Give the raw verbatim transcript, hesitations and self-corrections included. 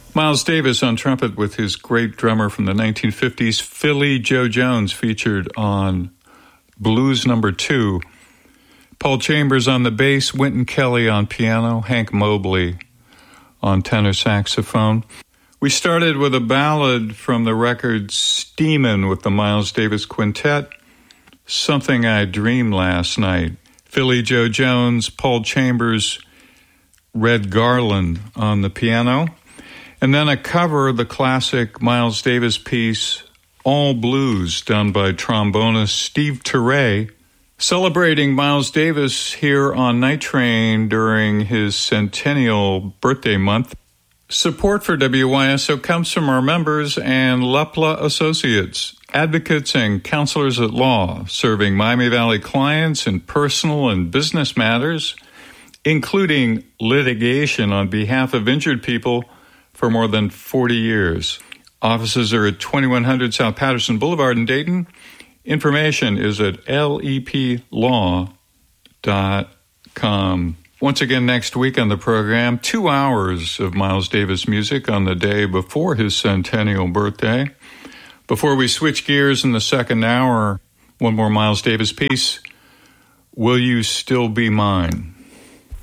Miles Davis on trumpet with his great drummer from the nineteen fifties, Philly Joe Jones, featured on Blues Number Two. Paul Chambers on the bass, Wynton Kelly on piano, Hank Mobley on tenor saxophone. We started with a ballad from the record Steamin' with the Miles Davis Quintet, Something I Dreamed Last Night. Philly Joe Jones, Paul Chambers, Red Garland on the piano. And then a cover of the classic Miles Davis piece, All Blues, done by trombonist Steve Turre, celebrating Miles Davis here on Night Train during his centennial birthday month. Support for W Y S O comes from our members and Lepla Associates, advocates and counselors at law, serving Miami Valley clients in personal and business matters, including litigation on behalf of injured people for more than forty years. Offices are at twenty-one hundred South Patterson Boulevard in Dayton. Information is at L E P law dot com. Once again, next week on the program, two hours of Miles Davis music on the day before his centennial birthday. Before we switch gears in the second hour, one more Miles Davis piece, Will You Still Be Mine?